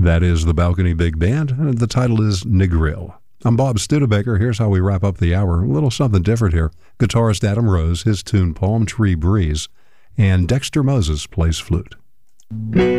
That is the Balcony Big Band, and the title is Negril. I'm Bob Studebaker. Here's how we wrap up the hour. A little something different here. Guitarist Adam Rose, his tune Palm Tree Breeze, and Dexter Moses plays flute.